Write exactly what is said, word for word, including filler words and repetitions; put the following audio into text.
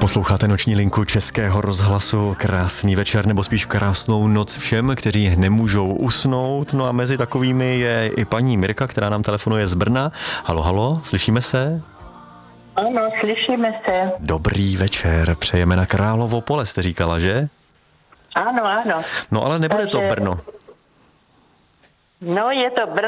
Posloucháte noční linku Českého rozhlasu. Krásný večer, nebo spíš krásnou noc všem, kteří nemůžou usnout. No a mezi takovými je i paní Mirka, která nám telefonuje z Brna. Halo, halo, slyšíme se? Ano, slyšíme se. Dobrý večer, přejeme na Královo Pole, jste říkala, že? Ano, ano. No ale nebude Takže... to Brno. No, je to Brno.